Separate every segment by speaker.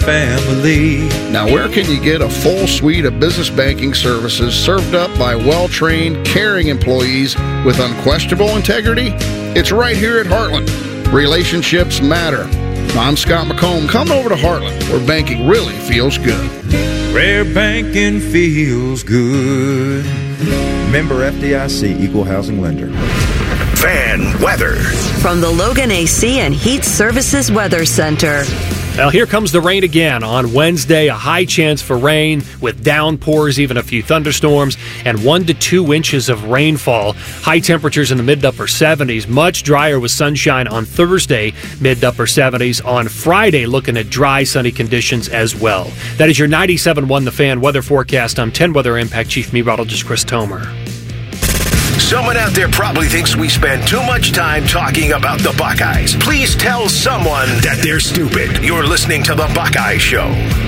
Speaker 1: family.
Speaker 2: Now, where can you get a full suite of business banking services served up by well-trained, caring employees with unquestionable integrity? It's right here at Heartland. Relationships matter. I'm Scott McComb. Come over to Heartland, where banking really feels good.
Speaker 1: Where banking feels good.
Speaker 3: Member FDIC, Equal Housing Lender.
Speaker 4: Fan weather.
Speaker 5: From the Logan AC and Heat Services Weather Center.
Speaker 6: Well, here comes the rain again. On Wednesday, a high chance for rain with downpours, even a few thunderstorms, and 1 to 2 inches of rainfall. High temperatures in the mid to upper 70s. Much drier with sunshine on Thursday, mid to upper 70s. On Friday, looking at dry, sunny conditions as well. That is your 97.1 The Fan weather forecast. I'm 10 Weather Impact Chief Meteorologist Chris Tomer.
Speaker 4: Someone out there probably thinks we spend too much time talking about the Buckeyes. Please tell someone that they're stupid. You're listening to The Buckeye Show.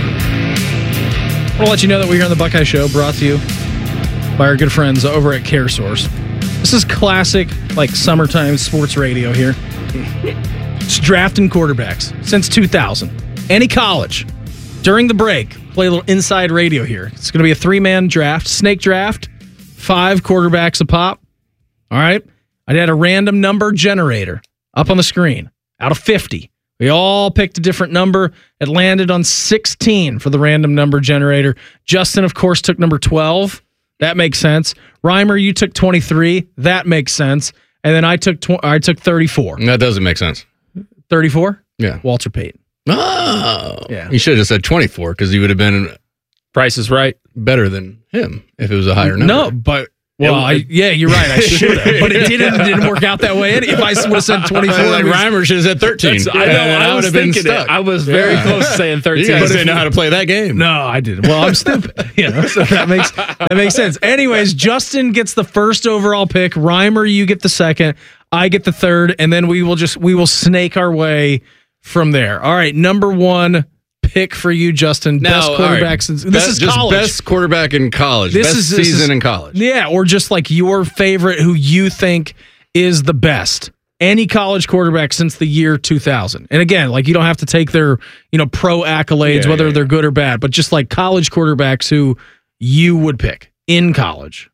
Speaker 7: I want to let you know that we're here on The Buckeye Show, brought to you by our good friends over at CareSource. This is classic, summertime sports radio here. It's drafting quarterbacks since 2000. Any college. During the break, play a little inside radio here. It's going to be a 3-man draft, snake draft, 5 quarterbacks a pop. All right. I had a random number generator up on the screen out of 50. We all picked a different number. It landed on 16 for the random number generator. Justin, of course, took number 12. That makes sense. Reimer, you took 23. That makes sense. And then I took 34.
Speaker 8: That doesn't make sense.
Speaker 7: 34?
Speaker 8: Yeah.
Speaker 7: Walter Payton.
Speaker 8: Oh.
Speaker 7: Yeah.
Speaker 8: You should have said 24 because you would have been
Speaker 6: Price is Right
Speaker 8: better than him if it was a higher number.
Speaker 7: No, but... Well, you're right. I should have, but it didn't work out that way. If I would have said 24,
Speaker 8: Reimer should have said 13.
Speaker 6: I know. I would have been stuck. I was very close to saying 13.
Speaker 8: You guys didn't know how to play that game.
Speaker 7: No, I didn't. Well, I'm stupid. So that makes sense. Anyways, Justin gets the first overall pick. Reimer, you get the second. I get the third, and then we will snake our way from there. All right, number 1 pick for you, Justin. Best quarterback since this is college.
Speaker 8: Best quarterback in college. Best season in college.
Speaker 7: Yeah, or just your favorite who you think is the best. Any college quarterback since the year 2000. And again, you don't have to take their, pro accolades, whether they're good or bad, but just college quarterbacks who you would pick in college.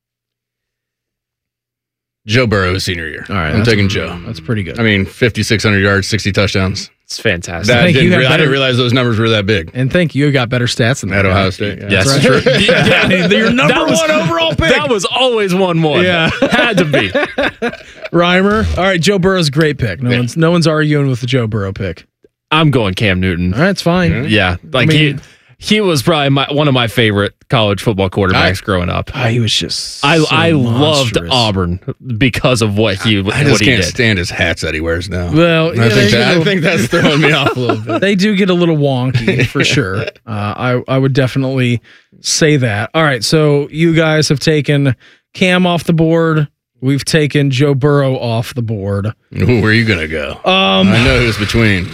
Speaker 8: Joe Burrow, senior year.
Speaker 7: All right.
Speaker 8: I'm taking Joe.
Speaker 7: That's pretty good.
Speaker 8: 5,600 yards, 60 touchdowns.
Speaker 6: It's fantastic.
Speaker 8: I didn't realize those numbers were that big.
Speaker 7: And you got better stats than that.
Speaker 8: At Ohio State.
Speaker 6: Yeah. Yes,
Speaker 7: right. True. Your number 1 overall pick.
Speaker 6: That was always 1-1. Yeah. Had to be.
Speaker 7: Reimer. All right, Joe Burrow's a great pick. No one's arguing with the Joe Burrow pick.
Speaker 6: I'm going Cam Newton.
Speaker 7: All right, it's fine.
Speaker 6: Yeah. He was probably one of my favorite college football quarterbacks growing up.
Speaker 7: He was just
Speaker 6: I loved Auburn because of what he did.
Speaker 8: I just can't stand his hats that he wears now.
Speaker 7: Well,
Speaker 8: I think that's throwing me off a little bit.
Speaker 7: They do get a little wonky for sure. I would definitely say that. All right, so you guys have taken Cam off the board. We've taken Joe Burrow off the board.
Speaker 8: Ooh, where are you gonna go? I know who's between.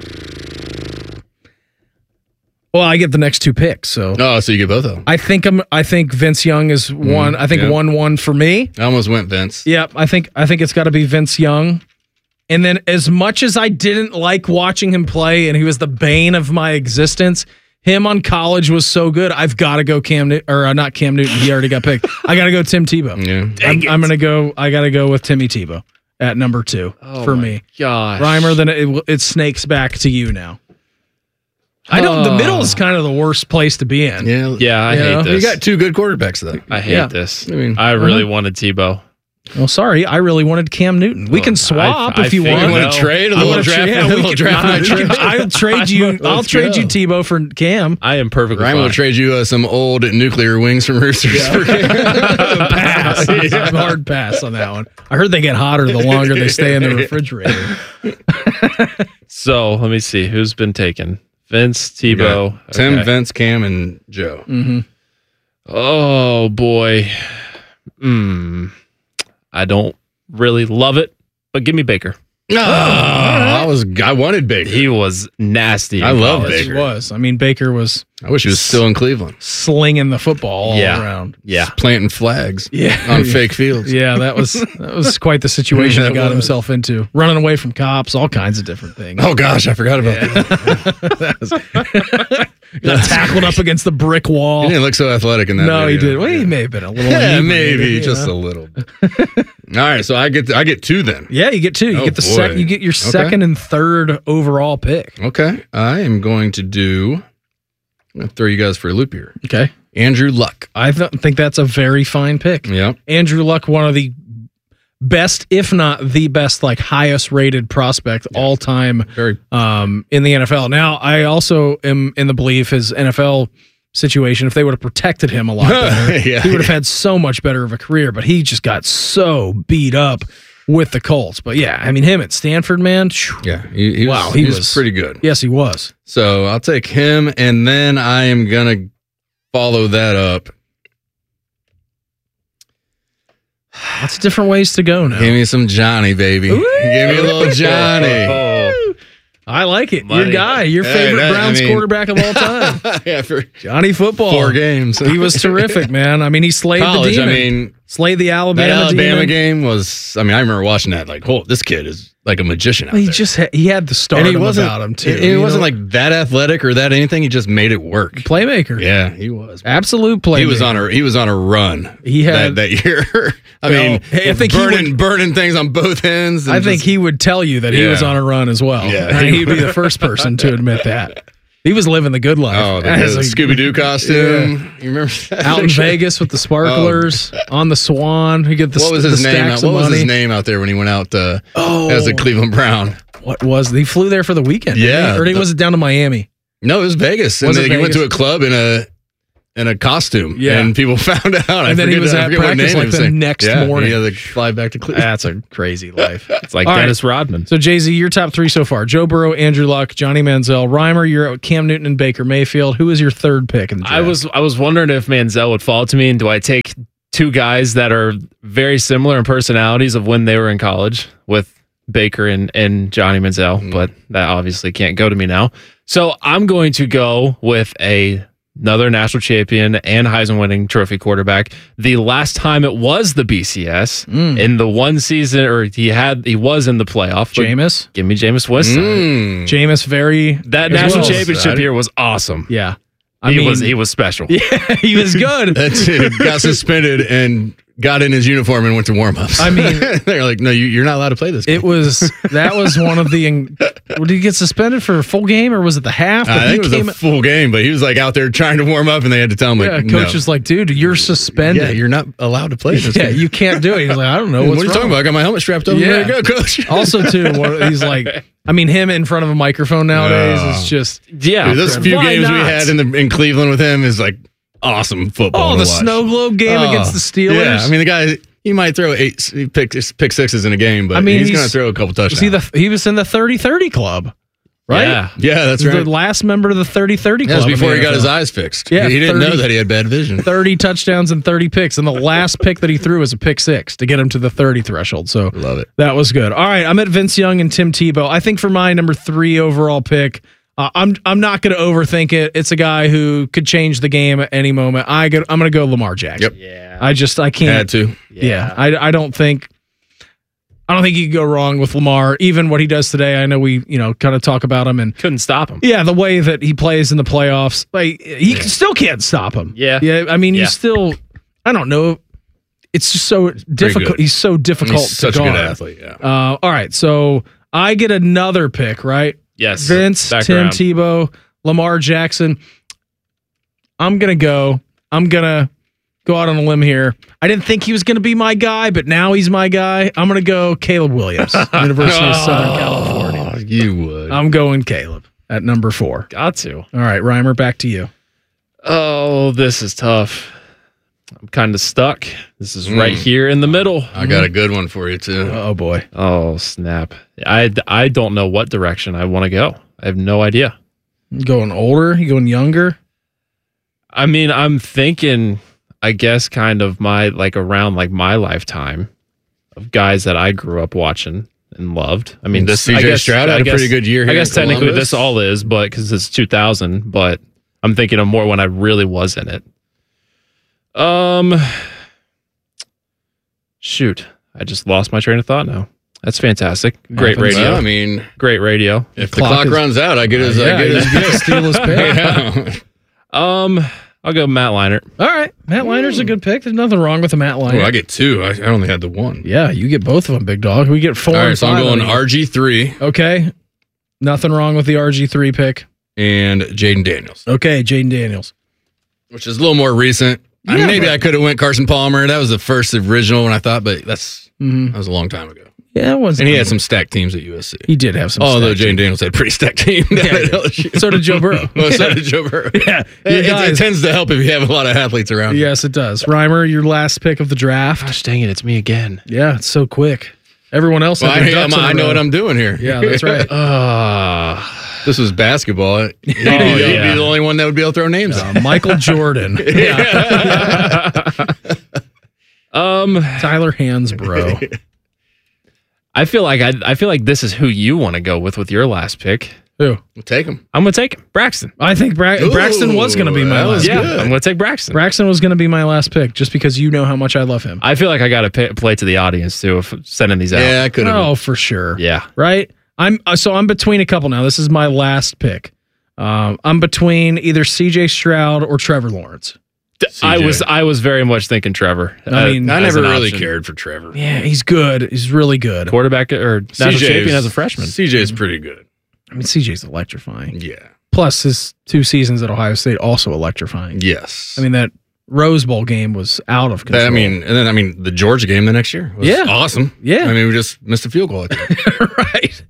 Speaker 7: Well, I get the next 2 picks, so.
Speaker 8: Oh, so you get both of them.
Speaker 7: I think Vince Young is one. I think 1-1 for me.
Speaker 8: I almost went Vince.
Speaker 7: Yep, I think it's got to be Vince Young. And then, as much as I didn't like watching him play, and he was the bane of my existence, him on college was so good. I've got to go not Cam Newton. He already got picked. I got to go Tim Tebow.
Speaker 8: Yeah.
Speaker 7: I'm gonna go. I got to go with Timmy Tebow at number 2 for me.
Speaker 6: Gosh,
Speaker 7: Reimer. Then it snakes back to you now. I know the middle is kind of the worst place to be in.
Speaker 6: Yeah, I hate this.
Speaker 8: You got 2 good quarterbacks, though.
Speaker 6: I hate this. I really wanted Tebow.
Speaker 7: Well, sorry, I really wanted Cam Newton. We can swap if you want.
Speaker 8: You want to trade a little draft?
Speaker 7: I'll trade you. I'll trade you Tebow for Cam.
Speaker 6: I am perfectly fine.
Speaker 8: Ryan will trade you some old nuclear wings from Roosters. For
Speaker 7: Pass. Hard pass on that one. I heard they get hotter the longer they stay in the refrigerator.
Speaker 6: So let me see who's been taken. Vince, Tebow,
Speaker 8: Tim, Vince, Cam, and Joe.
Speaker 7: Mm-hmm.
Speaker 6: Oh boy, I don't really love it, but give me Baker.
Speaker 8: I wanted Baker.
Speaker 9: He was nasty.
Speaker 8: I love
Speaker 7: He
Speaker 8: Baker.
Speaker 7: was. I mean, Baker was
Speaker 8: I wish he was still in Cleveland.
Speaker 7: slinging the football all around.
Speaker 9: Yeah.
Speaker 8: Just planting flags
Speaker 7: Yeah.
Speaker 8: on fake fields.
Speaker 7: Yeah, that was quite the situation he got himself into. Running away from cops, all kinds of different things.
Speaker 8: Oh, gosh, I forgot about that.
Speaker 7: Got tackled up against the brick wall.
Speaker 8: He didn't look so athletic in that
Speaker 7: No, he
Speaker 8: video.
Speaker 7: did. Well, he may have been a little
Speaker 8: Yeah,
Speaker 7: inebriated,
Speaker 8: maybe.
Speaker 7: you
Speaker 8: Just
Speaker 7: know.
Speaker 8: a little bit. All right, so I get 2 then.
Speaker 7: Yeah, you get 2. You
Speaker 8: Oh,
Speaker 7: get the
Speaker 8: boy.
Speaker 7: You get your second and third overall pick.
Speaker 8: Okay. I am going to I'm going to throw you guys for a loop here.
Speaker 7: Okay.
Speaker 8: Andrew Luck.
Speaker 7: I think that's a very fine pick.
Speaker 8: Yep.
Speaker 7: Andrew Luck, one of the best, if not the best, like highest rated prospect all time
Speaker 8: Very.
Speaker 7: in the NFL. Now, I also am in the belief his NFL situation, if they would have protected him a lot better,
Speaker 8: Yeah.
Speaker 7: he would have had so much better of a career, but he just got so beat up with the Colts. But yeah, I mean, him at Stanford, man.
Speaker 8: Yeah. He
Speaker 7: Wow,
Speaker 8: was,
Speaker 7: he
Speaker 8: he was
Speaker 7: was-
Speaker 8: pretty good.
Speaker 7: Yes, he was.
Speaker 8: So I'll take him, and then I am going to follow that up.
Speaker 7: Lots of different ways to go now.
Speaker 8: Give me some Johnny, baby. Give me a little Johnny.
Speaker 7: I like it.
Speaker 9: Money.
Speaker 7: Your guy, your
Speaker 8: Hey,
Speaker 7: favorite Browns quarterback of all time.
Speaker 8: Yeah, for
Speaker 7: Johnny Football.
Speaker 8: 4 games.
Speaker 7: He was terrific, man. I mean, he slayed
Speaker 8: College,
Speaker 7: the demon.
Speaker 8: I mean,
Speaker 7: slayed the
Speaker 8: that
Speaker 7: Alabama
Speaker 8: Alabama
Speaker 7: demon.
Speaker 8: game was, I remember watching that like, oh, this kid is like a magician out
Speaker 7: Well, he
Speaker 8: there.
Speaker 7: just he had the
Speaker 8: And
Speaker 7: stardom
Speaker 8: he wasn't,
Speaker 7: about him too.
Speaker 8: He
Speaker 7: you
Speaker 8: wasn't
Speaker 7: know?
Speaker 8: like that athletic or that anything. He just made it work.
Speaker 7: playmaker.
Speaker 8: Yeah, he was.
Speaker 7: Absolute playmaker.
Speaker 8: He was on a run.
Speaker 7: He had-
Speaker 8: that year. I
Speaker 7: Well,
Speaker 8: mean,
Speaker 7: hey, I think he
Speaker 8: burning things on both ends. and
Speaker 7: I think
Speaker 8: just-
Speaker 7: he would tell you that he
Speaker 8: Yeah.
Speaker 7: was on a run as well.
Speaker 8: Yeah.
Speaker 7: And he'd be the first person to admit that. He was living the good life.
Speaker 8: Oh, the
Speaker 7: As a-
Speaker 8: Scooby Doo costume. You remember that?
Speaker 7: out in Vegas with the sparklers on the Swan. He get the
Speaker 8: What was
Speaker 7: the
Speaker 8: his name?
Speaker 7: stacks
Speaker 8: What
Speaker 7: of
Speaker 8: was
Speaker 7: money.
Speaker 8: his name out there when he went out as a Cleveland Brown?
Speaker 7: What was he flew there for the weekend? didn't
Speaker 8: Yeah.
Speaker 7: he? Or was it down to Miami?
Speaker 8: No, it was Vegas.
Speaker 7: Was
Speaker 8: And
Speaker 7: it
Speaker 8: he went to
Speaker 7: Vegas?
Speaker 8: a club in a costume.
Speaker 7: Yeah.
Speaker 8: And people found out.
Speaker 7: And then he was at practice like the next morning.
Speaker 8: He had to fly back to Cleveland.
Speaker 7: That's a crazy life.
Speaker 9: It's like
Speaker 7: All
Speaker 9: Dennis Rodman.
Speaker 7: So, Jay-Z, your top 3 so far. Joe Burrow, Andrew Luck, Johnny Manziel. Reimer, you're at Cam Newton and Baker Mayfield. Who is your third pick in the draft?
Speaker 9: I was wondering if Manziel would fall to me, and do I take 2 guys that are very similar in personalities of when they were in college with Baker and Johnny Manziel, but that obviously can't go to me now. So I'm going to go with another national champion and Heisman winning trophy quarterback. The last time it was the BCS in the one season, or he was in the playoff. But
Speaker 7: Jameis?
Speaker 9: give me Jameis Winston.
Speaker 7: Jameis, very...
Speaker 9: That
Speaker 7: as
Speaker 9: national
Speaker 7: well.
Speaker 9: championship year was awesome.
Speaker 7: Yeah.
Speaker 9: He was special.
Speaker 7: Yeah, he was good.
Speaker 8: That dude got suspended and got in his uniform and went to warm-ups.
Speaker 7: I mean-
Speaker 8: they're like, no, you're not allowed to play this game.
Speaker 7: That was one of the... Did he get suspended for a full game, or was it the half? But
Speaker 8: I think it was a full game, but he was like out there trying to warm up, and they had to tell him, like,
Speaker 7: Yeah, coach
Speaker 8: no.
Speaker 7: was like, dude, you're suspended.
Speaker 8: Yeah, you're not allowed to play this
Speaker 7: Yeah,
Speaker 8: game.
Speaker 7: you can't do it. He's like, I don't know.
Speaker 8: What
Speaker 7: What's
Speaker 8: are you
Speaker 7: wrong?
Speaker 8: talking about? I got my helmet strapped over.
Speaker 7: Yeah.
Speaker 8: There you go, coach.
Speaker 7: Also, too, he's like, I mean, him in front of a microphone nowadays is just...
Speaker 9: Yeah.
Speaker 8: Dude, those few
Speaker 7: Why
Speaker 8: games we
Speaker 7: not?
Speaker 8: had in Cleveland with him is like awesome football.
Speaker 7: Oh,
Speaker 8: to
Speaker 7: the
Speaker 8: watch.
Speaker 7: snow globe game against the Steelers.
Speaker 8: Yeah, I mean, the guy, he might throw pick sixes in a game, but
Speaker 7: I mean,
Speaker 8: he's going to throw a couple touchdowns.
Speaker 7: he was in the 30-30 club, right?
Speaker 8: Yeah, that's
Speaker 7: He was
Speaker 8: right.
Speaker 7: the last member of the 30-30 club.
Speaker 8: That was
Speaker 7: in
Speaker 8: before
Speaker 7: the
Speaker 8: he got
Speaker 7: NFL.
Speaker 8: his eyes fixed.
Speaker 7: Yeah,
Speaker 8: he didn't
Speaker 7: 30
Speaker 8: know that he had bad vision.
Speaker 7: 30 touchdowns and 30 picks, and the last pick that he threw was a pick 6 to get him to the 30 threshold. So
Speaker 8: Love it.
Speaker 7: that was good. All right, I'm at Vince Young and Tim Tebow. I think for my number 3 overall pick, I'm not going to overthink it. It's a guy who could change the game at any moment. I'm going to go Lamar Jackson.
Speaker 8: Yep.
Speaker 9: Yeah.
Speaker 7: I can't.
Speaker 8: Had to.
Speaker 7: Yeah, I don't think you can go wrong with Lamar. Even what he does today, I know we kind of talk about him and
Speaker 9: Couldn't stop him.
Speaker 7: yeah, the way that he plays in the playoffs, like he still can't stop him.
Speaker 9: Yeah.
Speaker 7: yeah. I mean,
Speaker 9: Yeah.
Speaker 7: he's still. I don't know. It's just so difficult.
Speaker 8: good.
Speaker 7: He's so difficult.
Speaker 8: He's such
Speaker 7: to
Speaker 8: a good
Speaker 7: guard.
Speaker 8: athlete. Yeah.
Speaker 7: All right, so I get another pick, right?
Speaker 9: Yes.
Speaker 7: Vince,
Speaker 9: Back
Speaker 7: Tim
Speaker 9: around.
Speaker 7: Tebow, Lamar Jackson. I'm gonna go out on a limb here. I didn't think he was going to be my guy, but now he's my guy. I'm going to go Caleb Williams, University of Southern California.
Speaker 8: Oh, you would.
Speaker 7: I'm going Caleb at number 4.
Speaker 9: Got to.
Speaker 7: All right, Reimer, back to you.
Speaker 9: Oh, this is tough. I'm kind of stuck. This is right here in the middle.
Speaker 8: I got a good one for you, too.
Speaker 7: Oh, boy.
Speaker 9: Oh, snap. I don't know what direction I want to go. I have no idea.
Speaker 7: You going older? You going younger?
Speaker 9: I mean, I'm thinking, I guess, kind of around my lifetime of guys that I grew up watching and loved. I mean, this
Speaker 8: CJ Stroud had a pretty good year here.
Speaker 9: I guess
Speaker 8: in
Speaker 9: technically
Speaker 8: Columbus.
Speaker 9: this all is, but because it's 2000. But I'm thinking of more when I really was in it. Shoot, I just lost my train of thought now. That's fantastic. Great radio.
Speaker 8: Well, I mean,
Speaker 9: great radio.
Speaker 8: if the clock runs out, I get his.
Speaker 7: steal his pick.
Speaker 8: Yeah.
Speaker 9: I'll go Matt Leinart.
Speaker 7: All right, Matt Liner's a good pick. There's nothing wrong with a Matt Leinart.
Speaker 8: Well, I get 2. I only had the 1.
Speaker 7: Yeah, you get both of them, big dog. We get 4.
Speaker 8: All right,
Speaker 7: and
Speaker 8: so I'm
Speaker 7: 5
Speaker 8: going
Speaker 7: on you.
Speaker 8: RG3
Speaker 7: Okay, nothing wrong with the RG3 pick.
Speaker 8: and Jaden Daniels,
Speaker 7: Okay, Jaden Daniels.
Speaker 8: which is a little more recent. I mean,
Speaker 7: Yeah,
Speaker 8: maybe
Speaker 7: but-
Speaker 8: I could have went Carson Palmer. That was the first original one I thought, but that was a long time ago.
Speaker 7: Yeah, it was.
Speaker 8: And he had some stacked teams at USC.
Speaker 7: He did have some.
Speaker 8: Although
Speaker 7: stats.
Speaker 8: Jaden Daniels had a pretty stacked team. Down at LSU.
Speaker 7: So did Joe Burrow.
Speaker 8: Well, so did Joe Burrow.
Speaker 7: Yeah, you
Speaker 8: It
Speaker 7: guys-
Speaker 8: tends to help if you have a lot of athletes around.
Speaker 7: Yes, it does. Reimer, your last pick of the draft.
Speaker 9: Gosh dang it, it's me again.
Speaker 7: Yeah, it's so quick. Everyone else.
Speaker 8: Well,
Speaker 7: had their ducks in a
Speaker 8: I know
Speaker 7: row.
Speaker 8: what I'm doing here.
Speaker 7: Yeah, that's right.
Speaker 8: This was basketball. You'd be the only one that would be able to throw names out.
Speaker 7: Michael Jordan. Tyler Hansbrough.
Speaker 9: I feel like this is who you want to go with your last pick.
Speaker 7: Who?
Speaker 8: We'll take him.
Speaker 9: I'm gonna take him. Braxton.
Speaker 7: I think Braxton was going to be my
Speaker 8: that was
Speaker 7: last.
Speaker 9: Yeah,
Speaker 8: good.
Speaker 9: I'm gonna take Braxton.
Speaker 7: Braxton was going to be my last pick, just because you know how much I love him.
Speaker 9: I feel like I got to play to the audience too if sending these out.
Speaker 8: Yeah, I could have.
Speaker 7: Oh, for sure.
Speaker 9: Yeah.
Speaker 7: Right. I'm between a couple now. This is my last pick. I'm between either C.J. Stroud or Trevor Lawrence.
Speaker 9: I was very much thinking Trevor.
Speaker 7: I mean,
Speaker 8: I
Speaker 9: as
Speaker 8: never
Speaker 9: an
Speaker 8: really
Speaker 9: option.
Speaker 8: cared for Trevor.
Speaker 7: Yeah, he's good. He's really good.
Speaker 9: Quarterback or national champion as a freshman.
Speaker 8: CJ's pretty good.
Speaker 7: I mean, C.J.'s electrifying.
Speaker 8: Yeah.
Speaker 7: Plus, his 2 seasons at Ohio State also electrifying.
Speaker 8: Yes.
Speaker 7: I mean, that Rose Bowl game was out of control.
Speaker 8: The Georgia game the next year was awesome.
Speaker 7: Yeah.
Speaker 8: I mean, we just missed a field goal.
Speaker 7: Right.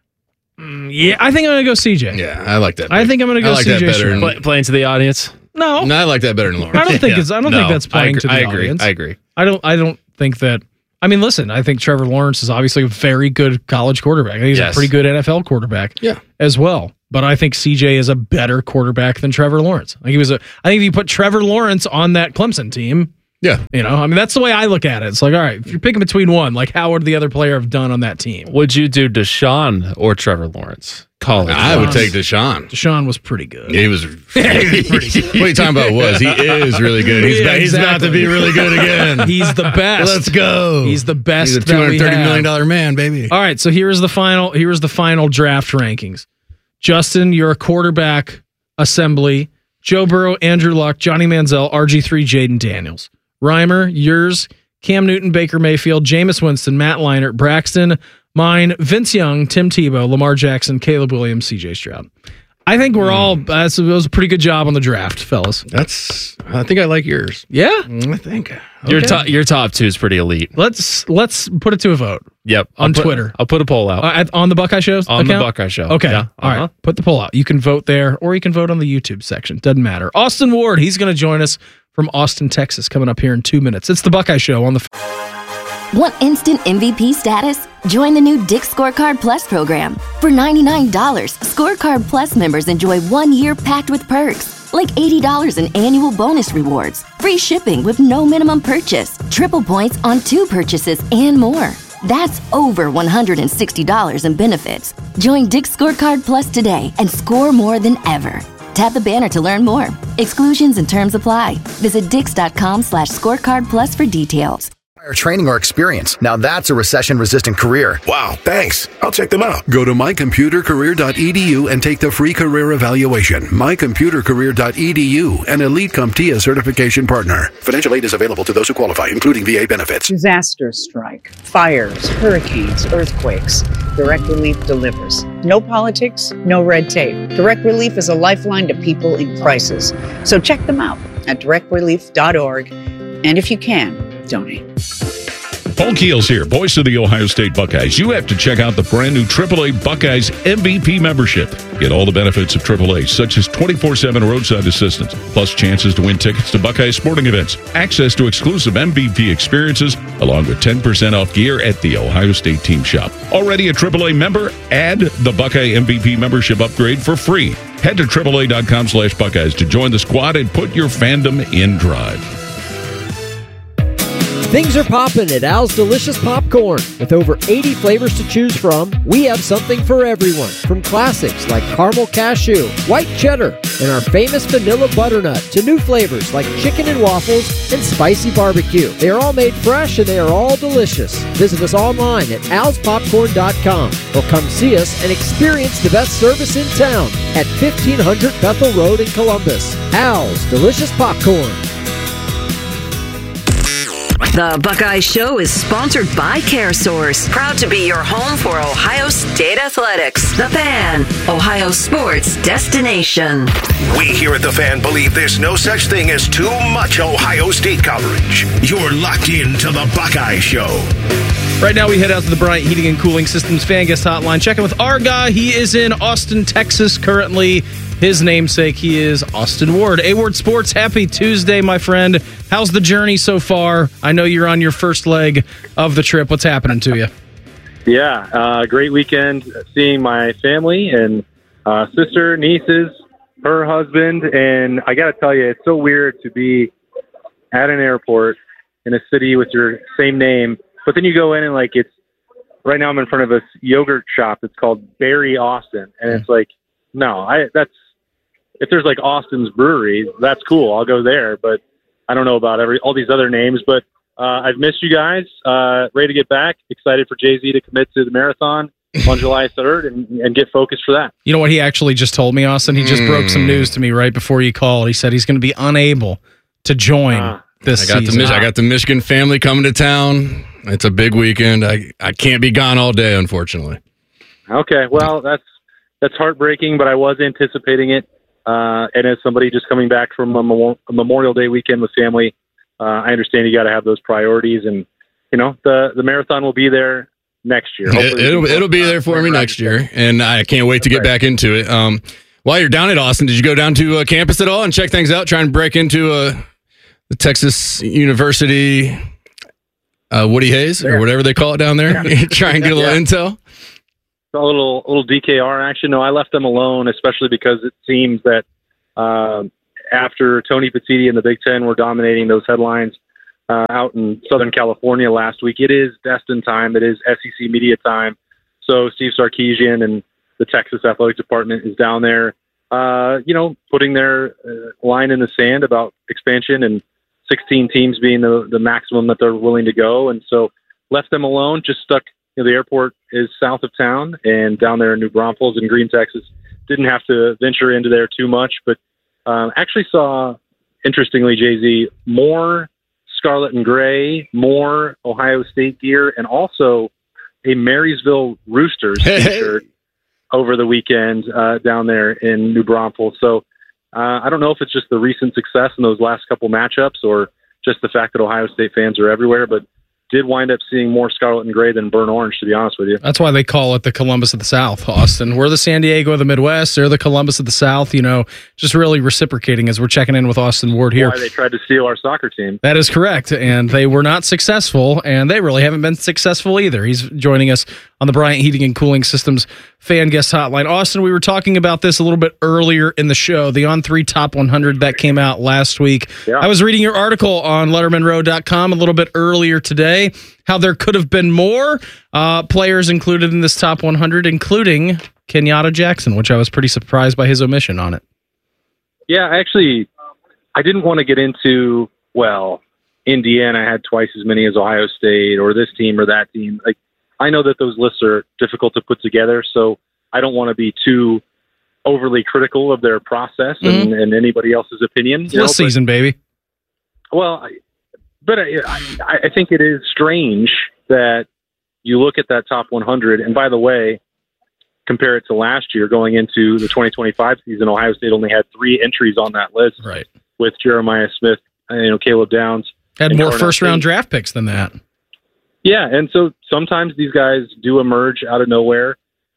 Speaker 7: Yeah, I think I'm going to go CJ.
Speaker 8: Yeah, I like that.
Speaker 7: I think I'm going to go
Speaker 8: I like
Speaker 7: CJ.
Speaker 8: that better
Speaker 7: Stroud.
Speaker 9: Playing to the audience.
Speaker 7: No,
Speaker 8: No, I like that better than Lawrence.
Speaker 7: I don't think I don't think that's playing to the
Speaker 9: I agree.
Speaker 7: audience.
Speaker 9: I agree.
Speaker 7: I don't think that. I mean, listen, I think Trevor Lawrence is obviously a very good college quarterback. I think he's
Speaker 9: Yes.
Speaker 7: a pretty good NFL quarterback as well. But I think CJ is a better quarterback than Trevor Lawrence. I think if you put Trevor Lawrence on that Clemson team, I mean, that's the way I look at it. It's like, all right, if you're picking between one, like how would the other player have done on that team?
Speaker 9: Would you do Deshaun or Trevor Lawrence? College.
Speaker 8: I would take Deshaun.
Speaker 7: Deshaun was pretty good.
Speaker 8: He was pretty good. What are you talking about? He is really good. He's about to be really good again.
Speaker 7: He's the best.
Speaker 8: Let's go.
Speaker 7: He's the best.
Speaker 8: He's a
Speaker 7: that we
Speaker 8: $230
Speaker 7: have.
Speaker 8: million man, baby.
Speaker 7: All right, so here's the final draft rankings. Justin, you're a quarterback assembly. Joe Burrow, Andrew Luck, Johnny Manziel, RG3, Jaden Daniels. Reimer, yours, Cam Newton, Baker Mayfield, Jameis Winston, Matt Leinart, Braxton, mine, Vince Young, Tim Tebow, Lamar Jackson, Caleb Williams, CJ Stroud. I think we're all, that was a pretty good job on the draft, fellas.
Speaker 8: I think I like yours.
Speaker 7: Yeah?
Speaker 8: I think.
Speaker 9: Your top 2 is pretty elite.
Speaker 7: Let's put it to a vote.
Speaker 9: Yep.
Speaker 7: On Twitter.
Speaker 9: I'll put a poll out.
Speaker 7: On the Buckeye Show's
Speaker 9: On the
Speaker 7: account?
Speaker 9: Buckeye Show.
Speaker 7: Okay.
Speaker 9: Yeah.
Speaker 7: All right. Put the poll out. You can vote there, or you can vote on the YouTube section. Doesn't matter. Austin Ward, he's going to join us from Austin, Texas, coming up here in 2 minutes. It's the Buckeye Show on the.
Speaker 10: Want instant MVP status? Join the new Dick's Scorecard Plus program. For $99, Scorecard Plus members enjoy 1 year packed with perks, like $80 in annual bonus rewards, free shipping with no minimum purchase, triple points on 2 purchases, and more. That's over $160 in benefits. Join Dick's Scorecard Plus today and score more than ever. Tap the banner to learn more. Exclusions and terms apply. Visit dix.com/scorecard plus for details.
Speaker 11: Training or experience. Now that's a recession-resistant career.
Speaker 4: Wow, thanks. I'll check them out. Go to mycomputercareer.edu and take the free career evaluation. Mycomputercareer.edu, an Elite CompTIA certification partner. Financial aid is available to those who qualify, including VA benefits.
Speaker 12: Disasters strike, fires, hurricanes, earthquakes. Direct Relief delivers. No politics, no red tape. Direct Relief is a lifeline to people in crisis. So check them out at directrelief.org. And if you can, donate.
Speaker 13: Paul Keels here, voice of the Ohio State Buckeyes. You have to check out the brand new AAA Buckeyes MVP membership. Get all the benefits of AAA, such as 24/7 roadside assistance, plus chances to win tickets to Buckeyes sporting events, access to exclusive MVP experiences, along with 10% off gear at the Ohio State Team Shop. Already a AAA member? Add the Buckeye MVP membership upgrade for free. Head to AAA.com/Buckeyes to join the squad and put your fandom in drive.
Speaker 14: Things are popping at Al's Delicious Popcorn. With over 80 flavors to choose from, we have something for everyone. From classics like caramel cashew, white cheddar, and our famous vanilla butternut to new flavors like chicken and waffles and spicy barbecue. They are all made fresh and they are all delicious. Visit us online at alspopcorn.com or come see us and experience the best service in town at 1500 Bethel Road in Columbus. Al's Delicious Popcorn.
Speaker 5: The Buckeye Show is sponsored by CareSource, proud to be your home for Ohio State Athletics. The Fan, Ohio sports destination.
Speaker 15: We here at The Fan believe there's no such thing as too much Ohio State coverage. You're locked into the Buckeye Show.
Speaker 7: Right now we head out to the Bryant Heating and Cooling Systems Fan Guest Hotline. Checking with our guy. He is in Austin, Texas currently. His namesake, he is Austin Ward. A-Ward Sports, happy Tuesday, my friend. How's the journey so far? I know you're on your first leg of the trip. What's happening to you?
Speaker 16: Yeah, great weekend seeing my family and sister, nieces, her husband. And I got to tell you, it's so weird to be at an airport in a city with your same name. But then you go in and, like, it's right now I'm in front of a yogurt shop. It's called Barry Austin. And it's like, no, if there's like Austin's Brewery, that's cool. I'll go there, but I don't know about all these other names. But I've missed you guys. Ready to get back. Excited for Jay-Z to commit to the marathon on July 3rd and get focused for that.
Speaker 7: You know what he actually just told me, Austin? He just broke some news to me right before you called. He said he's going to be unable to join this season.
Speaker 8: I got the Michigan family coming to town. It's a big weekend. I can't be gone all day, unfortunately.
Speaker 16: Okay, well, that's heartbreaking, but I was anticipating it. And as somebody just coming back from a Memorial Day weekend with family, I understand you got to have those priorities. And, you know, the marathon will be there next year.
Speaker 8: It'll be there for me next year, and I can't wait to get back into it. While you're down at Austin, did you go down to campus at all and check things out, try and break into the Texas University Woody Hayes or whatever they call it down there? Try and get a little intel?
Speaker 16: A little DKR action. No, I left them alone, especially because it seems that after Tony Petitti and the Big Ten were dominating those headlines out in Southern California last week, it is Destin time. It is SEC media time. So Steve Sarkisian and the Texas Athletic Department is down there, putting their line in the sand about expansion and 16 teams being the maximum that they're willing to go. And so left them alone, just stuck. The airport is south of town and down there in New Braunfels in Green, Texas. Didn't have to venture into there too much, but actually saw, interestingly, Jay-Z, more scarlet and gray, more Ohio State gear, and also a Marysville Roosters t-shirt over the weekend down there in New Braunfels. So I don't know if it's just the recent success in those last couple matchups or just the fact that Ohio State fans are everywhere, but did wind up seeing more scarlet and gray than burnt orange, to be honest with you.
Speaker 7: That's why they call it the Columbus of the South, Austin. We're the San Diego of the Midwest. They're the Columbus of the South, just really reciprocating as we're checking in with Austin Ward here.
Speaker 16: Why they tried to steal our soccer team.
Speaker 7: That is correct, and they were not successful, and they really haven't been successful either. He's joining us on the Bryant Heating and Cooling Systems Fan Guest Hotline. Austin, we were talking about this a little bit earlier in the show, the On3 Top 100 that came out last week. Yeah. I was reading your article on LettermanRow.com a little bit earlier today, how there could have been more players included in this top 100, including Kenyatta Jackson, which I was pretty surprised by his omission on it.
Speaker 16: Yeah, actually, I didn't want to get into, Indiana had twice as many as Ohio State or this team or that team. Like, I know that those lists are difficult to put together, so I don't want to be too overly critical of their process and anybody else's opinion.
Speaker 7: This season, baby.
Speaker 16: Well, but I think it is strange that you look at that top 100, and by the way, compare it to last year going into the 2025 season, Ohio State only had 3 entries on that list,
Speaker 7: right?
Speaker 16: With Jeremiah Smith, Caleb Downs.
Speaker 7: Had more first-round draft picks than that.
Speaker 16: Yeah, and so sometimes these guys do emerge out of nowhere.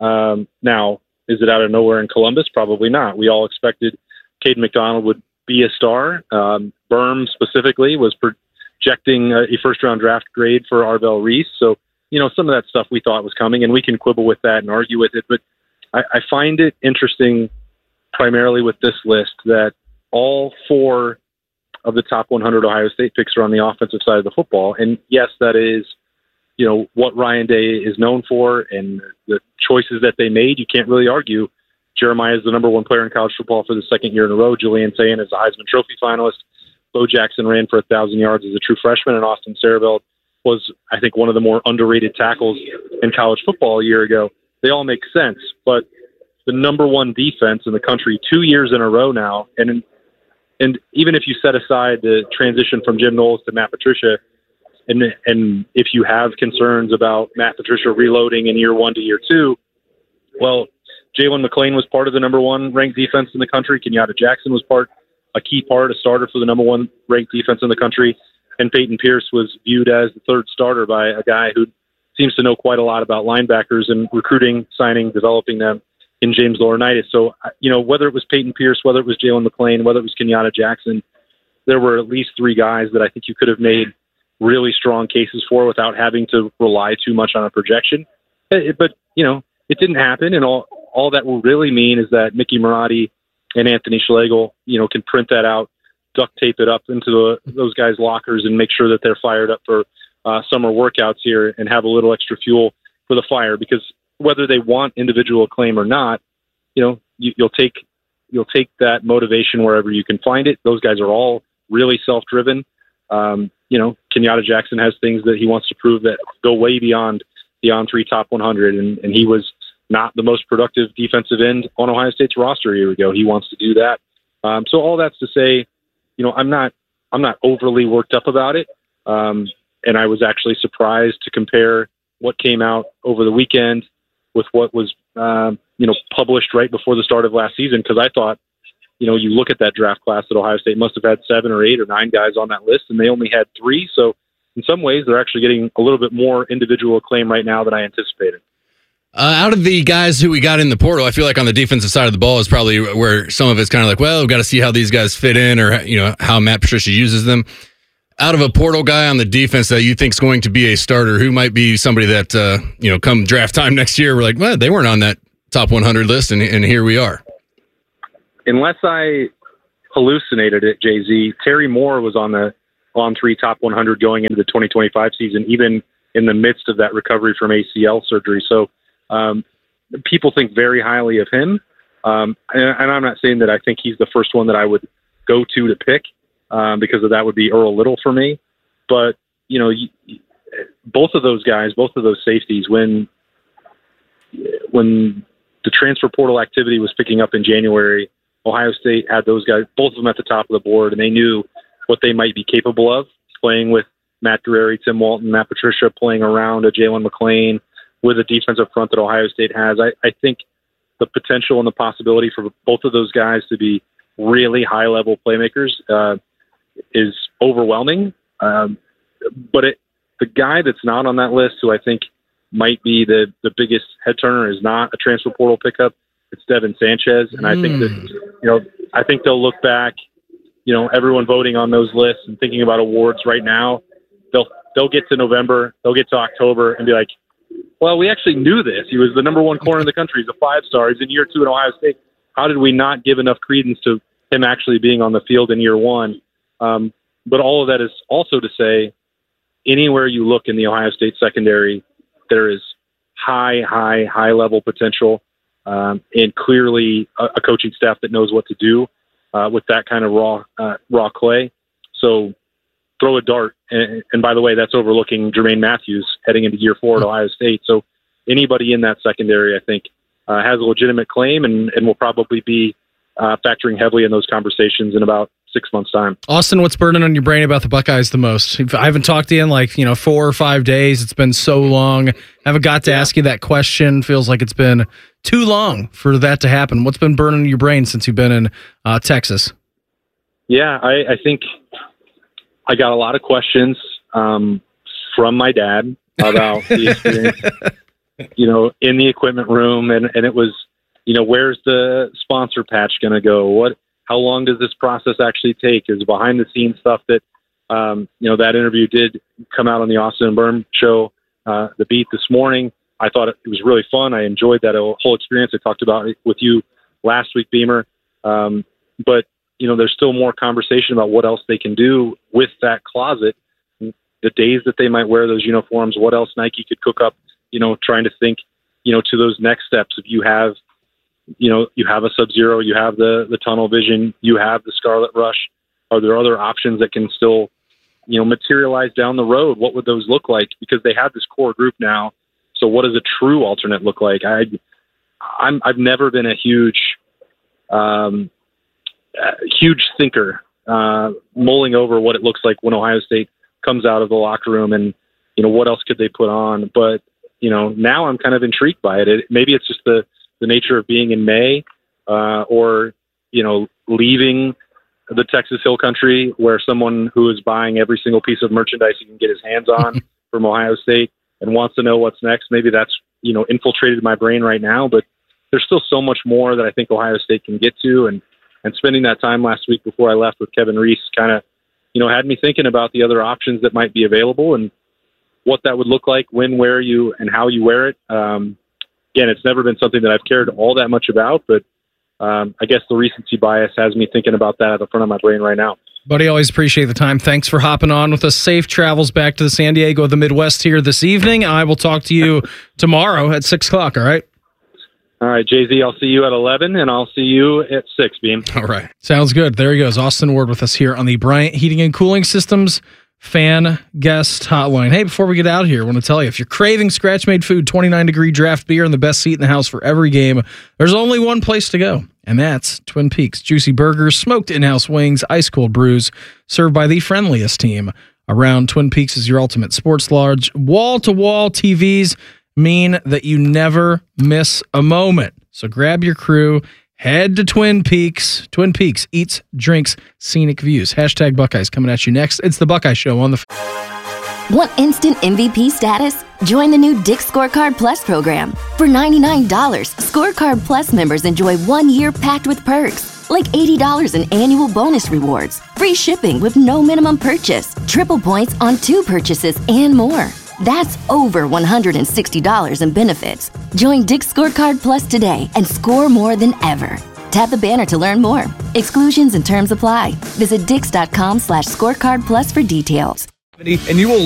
Speaker 16: Now, is it out of nowhere in Columbus? Probably not. We all expected Caden McDonald would be a star. Berm specifically was projecting a first-round draft grade for Arvell Reese. So, some of that stuff we thought was coming, and we can quibble with that and argue with it. But I find it interesting, primarily with this list, that all 4 of the top 100 Ohio State picks are on the offensive side of the football. And yes, that is, what Ryan Day is known for and the choices that they made. You can't really argue. Jeremiah is the number one player in college football for the second year in a row. Julian Sayin is a Heisman Trophy finalist. Bo Jackson ran for 1,000 yards as a true freshman, and Austin Sarabeld was, I think, one of the more underrated tackles in college football a year ago. They all make sense, but the number one defense in the country 2 years in a row now, and even if you set aside the transition from Jim Knowles to Matt Patricia, and if you have concerns about Matt Patricia reloading in year 1 to year 2, well, Jalen McClain was part of the number one ranked defense in the country. Kenyatta Jackson was a key part, a starter for the number one ranked defense in the country. And Peyton Pierce was viewed as the third starter by a guy who seems to know quite a lot about linebackers and recruiting, signing, developing them in James Laurinaitis. So, whether it was Peyton Pierce, whether it was Jalen McClain, whether it was Kenyatta Jackson, there were at least 3 guys that I think you could have made really strong cases for without having to rely too much on a projection. But it didn't happen. And all that will really mean is that Mickey Marotti and Anthony Schlegel, can print that out, duct tape it up into those guys' lockers and make sure that they're fired up for summer workouts here and have a little extra fuel for the fire. Because whether they want individual acclaim or not, you'll take that motivation wherever you can find it. Those guys are all really self-driven. Kenyatta Jackson has things that he wants to prove that go way beyond the on-3 top 100, and he was not the most productive defensive end on Ohio State's roster a year ago. He wants to do that. So all that's to say, I'm not overly worked up about it. And I was actually surprised to compare what came out over the weekend with what was, published right before the start of last season. Cause I thought, you look at that draft class that Ohio State must have had 7 or 8 or 9 guys on that list, and they only had 3. So in some ways they're actually getting a little bit more individual acclaim right now than I anticipated.
Speaker 8: Out of the guys who we got in the portal, I feel like on the defensive side of the ball is probably where some of it's kind of like, well, we've got to see how these guys fit in or, how Matt Patricia uses them. Out of a portal guy on the defense that you think is going to be a starter, who might be somebody that, come draft time next year, we're like, well, they weren't on that top 100 list, and here we are.
Speaker 16: Unless I hallucinated it, Jay-Z, Terry Moore was on the on-3 top 100 going into the 2025 season, even in the midst of that recovery from ACL surgery. So people think very highly of him. And I'm not saying that I think he's the first one that I would go to pick because that would be Earl Little for me. But, both of those guys, both of those safeties, when the transfer portal activity was picking up in January, Ohio State had those guys, both of them at the top of the board, and they knew what they might be capable of, playing with Matt Guerrieri, Tim Walton, Matt Patricia, playing around a Jalen McClain with a defensive front that Ohio State has. I think the potential and the possibility for both of those guys to be really high-level playmakers is overwhelming. But the guy that's not on that list, who I think might be the biggest head turner, is not a transfer portal pickup. It's Devin Sanchez, and I think that I think they'll look back. Everyone voting on those lists and thinking about awards right now, they'll get to November, they'll get to October, and be like, well, we actually knew this. He was the number one corner in the country. He's a 5-star. He's in year 2 at Ohio State. How did we not give enough credence to him actually being on the field in year 1? But all of that is also to say, anywhere you look in the Ohio State secondary, there is high level potential, and clearly a coaching staff that knows what to do with that kind of raw clay. So throw a dart. And by the way, that's overlooking Jermaine Matthews heading into year 4 at Ohio State. So anybody in that secondary, I think, has a legitimate claim and will probably be factoring heavily in those conversations in about 6 months' time.
Speaker 7: Austin, what's burning on your brain about the Buckeyes the most? I haven't talked to you in 4 or 5 days. It's been so long. I haven't got to ask you that question. Feels like it's been too long for that to happen. What's been burning your brain since you've been in Texas?
Speaker 16: Yeah, I think I got a lot of questions from my dad about the experience, in the equipment room. And it was, where's the sponsor patch going to go? How long does this process actually take? Is behind the scenes stuff that, that interview did come out on the Austin and Berm show, The Beat this morning. I thought it was really fun. I enjoyed that whole experience. I talked about it with you last week, Beamer. But there's still more conversation about what else they can do with that closet. The days that they might wear those uniforms, what else Nike could cook up, trying to think, to those next steps. If you have, you have a Sub-Zero, you have the Tunnel Vision, you have the Scarlet Rush. Are there other options that can still, materialize down the road? What would those look like? Because they have this core group now. So what does a true alternate look like? I've never been a huge thinker, mulling over what it looks like when Ohio State comes out of the locker room and, what else could they put on? But, now I'm kind of intrigued by it. Maybe it's just the nature of being in May, or, leaving the Texas Hill Country, where someone who is buying every single piece of merchandise he can get his hands on from Ohio State and wants to know what's next. Maybe that's, infiltrated my brain right now, but there's still so much more that I think Ohio State can get to. And spending that time last week before I left with Kevin Reese kind of, had me thinking about the other options that might be available and what that would look like, when, where you, and how you wear it. Again, it's never been something that I've cared all that much about, but I guess the recency bias has me thinking about that at the front of my brain right now.
Speaker 7: Buddy, always appreciate the time. Thanks for hopping on with us. Safe travels back to the San Diego, the Midwest here this evening. I will talk to you tomorrow at 6 o'clock, all right?
Speaker 16: All right, Jay-Z, I'll see you at 11, and I'll see you at 6, Beam.
Speaker 7: All right. Sounds good. There he goes. Austin Ward with us here on the Bryant Heating and Cooling Systems fan guest hotline. Hey, before we get out here, I want to tell you, if you're craving scratch-made food, 29-degree draft beer, and the best seat in the house for every game, there's only one place to go, and that's Twin Peaks. Juicy burgers, smoked in-house wings, ice-cold brews, served by the friendliest team around. Twin Peaks is your ultimate sports lodge. Wall-to-wall TVs mean that you never miss a moment. So grab your crew, head to Twin Peaks. Twin Peaks eats, drinks, scenic views. Hashtag Buckeyes coming at you next. It's the Buckeye Show on the...
Speaker 10: Want instant MVP status? Join the new Dick's Scorecard Plus program. For $99, Scorecard Plus members enjoy 1 year packed with perks, like $80 in annual bonus rewards, free shipping with no minimum purchase, triple points on 2 purchases, and more. That's over $160 in benefits. Join Dick's Scorecard Plus today and score more than ever. Tap the banner to learn more. Exclusions and terms apply. Visit dix.com/scorecard plus for details.
Speaker 17: And you will